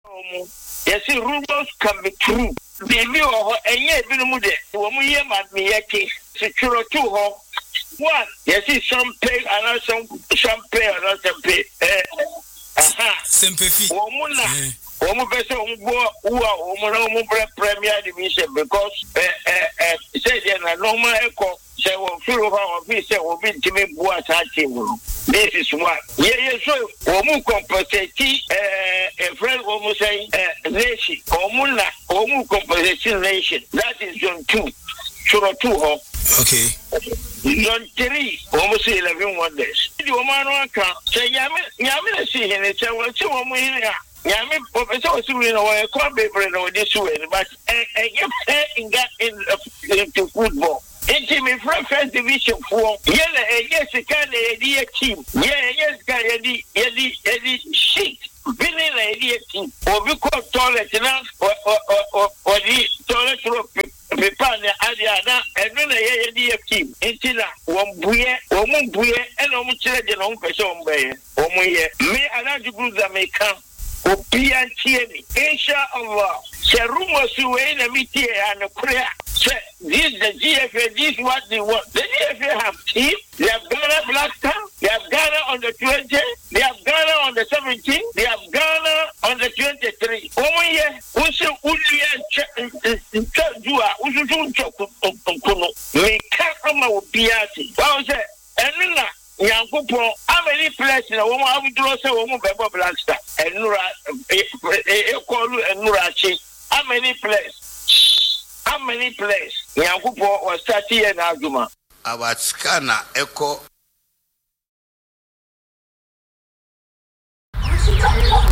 Yes, rumors can be true. Baby, or any bit woman, ye might be a case. Secure to her. One, yes, champagne and some champagne and some pay. Sympathy. Woman, better who are Premier Division because say a normal echo. Say, well, feel over our visa will be Jimmy Boas. This is what. Yeah, so, Omu compensate a friend almost saying, nation, Omuna, Omu compensation nation. That is John 2. Sure, 2 home. Okay. John 3, almost 11 wonders. The woman can say, Yamin, see, and it's a one, 2 women here. Yami, Professor, you know, I can't be brand or this way, but you got into football. Into me from first division 4. Yes, a kind of team. Yes, Eddie shit. Billy idea team. Or we call toilet now, or the toilet Pipana Adiana, and then a idea team. Until one buye, and almost children on person by. Me, I like to do the make Opian Tierney, Inshallah. Say rumors you ain't a meeting and a prayer. Say this the GFA, this is what they want. The GFA have team, they have Ghana Black Star, they have Ghana on the 20, they have Ghana on the 17, they have Ghana on the 23. One year, we say we can't come out Piati. Well, say, and Yankupo, how many places in a woman I would draw say woman Bebo Black Star and Nura and Nurachi? How many places? How many places? Yankupo was 30 and Aguma. Our scanner echo.